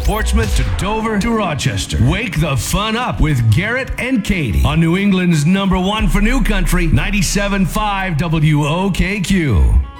Portsmouth to Dover to Rochester. Wake the fun up with Garrett and Katie on New England's #1 for New Country, 97.5 WOKQ.